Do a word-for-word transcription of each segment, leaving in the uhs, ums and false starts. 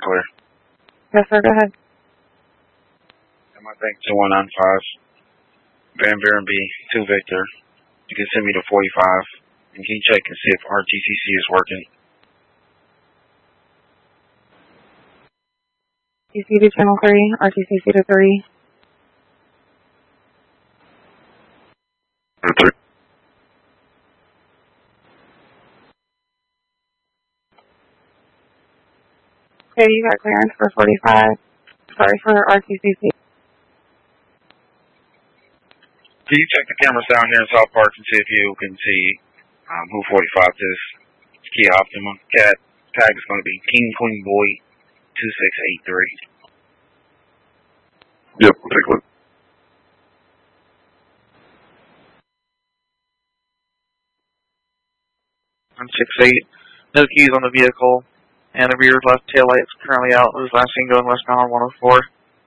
clear. Yes, sir, go ahead. M I Bank two one nine five. Van Buren B, two Victor. You can send me to forty-five. And can you check and see if R T C C is working? T C to channel three, R T C C to three. three. Okay, you got clearance for forty-five. Sorry, for R T C C. Can you check the cameras down here in South Park and see if you can see um, who forty-five is? Kia Optima. Cat tag is going to be King Queen Boy two six eight three. Yep, we'll take a look. one six eight. No keys on the vehicle, and the rear left tail light is currently out. It was last seen going westbound on one oh four.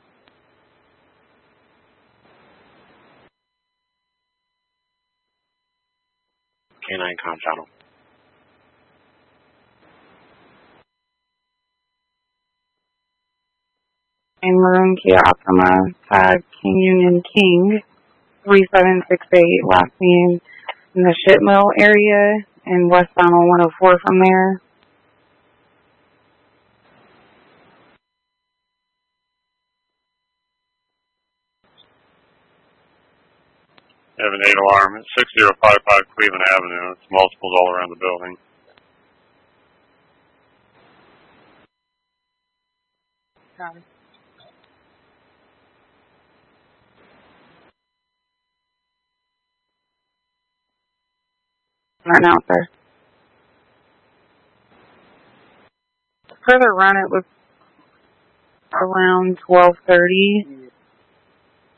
K nine com channel. And maroon Kia Optima, tag King Union King, three seven six eight, last seen in the ship mill area, and westbound on one oh four from there. I have an eight alarm. It's six zero five five Cleveland Avenue. It's multiples all around the building. Got it. Right now, sir. Further run, it was around twelve thirty.